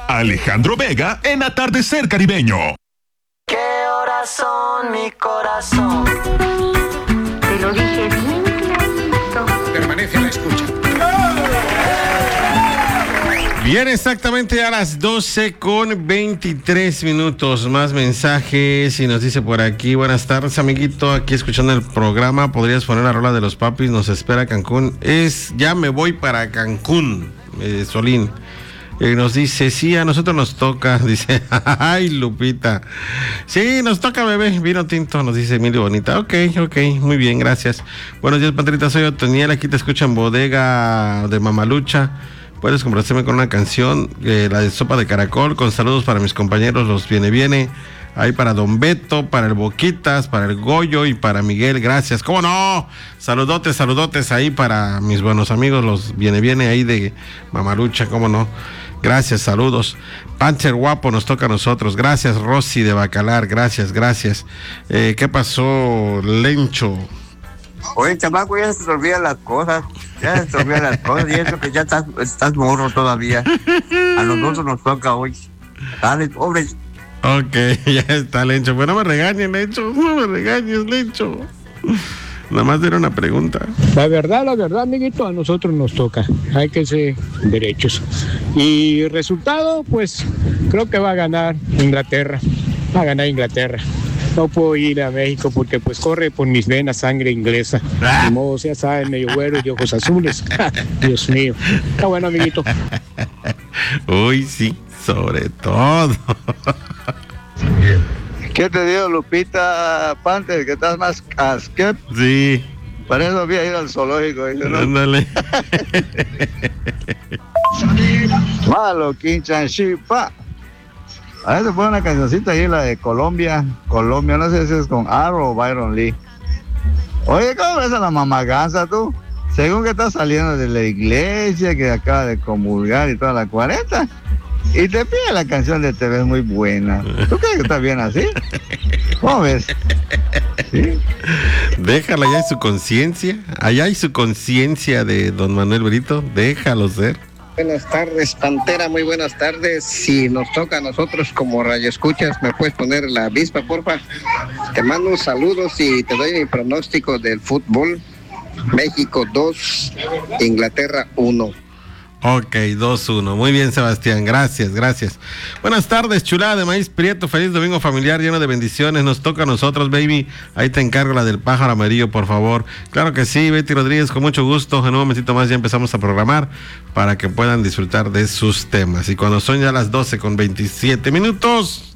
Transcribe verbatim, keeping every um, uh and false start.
Alejandro Vega en Atardecer Caribeño. ¿Qué horas son, mi corazón? Te lo dije bien clarito. Permanece a la escucha. Bien, exactamente a las doce con veintitrés minutos. Más mensajes y nos dice por aquí: buenas tardes, amiguito, aquí escuchando el programa. ¿Podrías poner la rola de los papis? Nos espera Cancún. Es ya me voy para Cancún, eh, Solín. Eh, nos dice, sí, a nosotros nos toca. Dice, ay, Lupita. Sí, nos toca, bebé. Vino tinto, nos dice Emilio Bonita. Ok, ok, muy bien, gracias. Buenos días, Patrita. Soy Otoniel. Aquí te escucho en Bodega de Mamalucha. Puedes complacerme con una canción, eh, la de Sopa de Caracol, con saludos para mis compañeros, los Viene Viene. Ahí para Don Beto, para el Boquitas, para el Goyo y para Miguel, gracias. ¿Cómo no? Saludotes, saludotes ahí para mis buenos amigos, los Viene Viene ahí de Mamalucha, ¿cómo no? Gracias, saludos. Pancher Guapo nos toca a nosotros. Gracias, Rosy de Bacalar, gracias, gracias. Eh, ¿Qué pasó, Lencho? Oye, chamaco, ya se te olvidan las cosas. Ya se te olvidan las cosas. Y eso que ya estás, estás morro todavía. A nosotros nos toca hoy. Dale, pobre. Ok, ya está, Lencho. Pues no me regañes, Lencho. No me regañes, Lencho. Nada más era una pregunta. La verdad, la verdad, amiguito, a nosotros nos toca. Hay que ser derechos. Y resultado, pues, creo que va a ganar Inglaterra. Va a ganar Inglaterra. No puedo ir a México porque pues corre por mis venas sangre inglesa. De modo, ya saben, medio güero y de ojos azules. Dios mío. Está bueno, amiguito. Uy, sí, sobre todo. ¿Qué te digo, Lupita Panther? Que estás más casquet. Sí. Para eso había ido al zoológico. ¿No? Ándale. Malo, quinchan, chipa. A ver, se pone una cancioncita ahí, la de Colombia. Colombia, no sé si es con Aro o Byron Lee. Oye, ¿cómo ves a la mamaganza tú? Según que estás saliendo de la iglesia, que acaba de comulgar y toda la cuarenta, y te pide la canción de Te ves muy buena. ¿Tú crees que está bien así? ¿Cómo ves? ¿Sí? Déjala, allá hay su conciencia. Allá hay su conciencia de don Manuel Brito. Déjalo ser. Buenas tardes, Pantera, muy buenas tardes. Si nos toca a nosotros como radioescuchas, ¿me puedes poner la avispa, porfa? Te mando saludos y te doy mi pronóstico del fútbol. México dos, Inglaterra uno. Ok, dos uno. Muy bien, Sebastián. Gracias, gracias. Buenas tardes, chulada de maíz prieto. Feliz domingo familiar lleno de bendiciones. Nos toca a nosotros, baby. Ahí te encargo la del pájaro amarillo, por favor. Claro que sí, Betty Rodríguez, con mucho gusto. En un momentito más ya empezamos a programar para que puedan disfrutar de sus temas. Y cuando son ya las doce con veintisiete minutos...